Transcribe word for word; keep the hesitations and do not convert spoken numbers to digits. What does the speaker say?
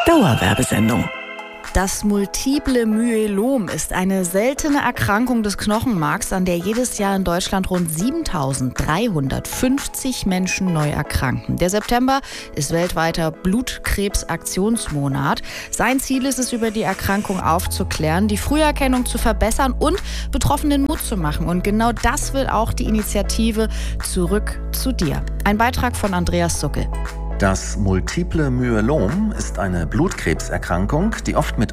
Dauerwerbesendung. Das Multiple Myelom ist eine seltene Erkrankung des Knochenmarks, an der jedes Jahr in Deutschland rund siebentausenddreihundertfünfzig Menschen neu erkranken. Der September ist weltweiter Blutkrebsaktionsmonat. Sein Ziel ist es, über die Erkrankung aufzuklären, die Früherkennung zu verbessern und Betroffenen Mut zu machen. Und genau das will auch die Initiative Zurück zu dir. Ein Beitrag von Andreas Suckel. Das Multiple Myelom ist eine Blutkrebserkrankung, die oft mit